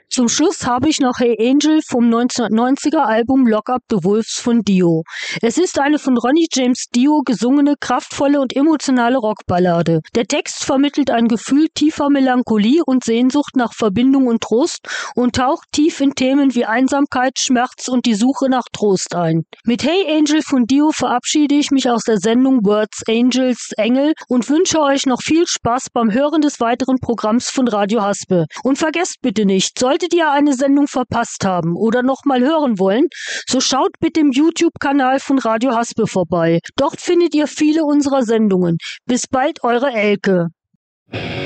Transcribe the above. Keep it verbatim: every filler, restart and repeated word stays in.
Zum Schluss habe ich noch Hey Angel vom neunzehnhundertneunziger Album Lock Up the Wolves von Dio. Es ist eine von Ronnie James Dio gesungene, kraftvolle und emotionale Rockballade. Der Text vermittelt ein Gefühl tiefer Melancholie und Sehnsucht nach Verbindung und Trost und taucht tief in Themen wie Einsamkeit, Schmerz und die Suche nach Trost ein. Mit Hey Angel von Dio verabschiede ich mich aus der Sendung Words Angels Engel und wünsche euch noch viel Spaß beim Hören des weiteren Programms von Radio Haspe. Und vergesst bitte nicht, solltet ihr eine Sendung verpasst haben oder noch mal hören wollen, so schaut bitte im YouTube-Kanal von Radio Haspe vorbei. Dort findet ihr viele unserer Sendungen. Bis bald, eure Elke.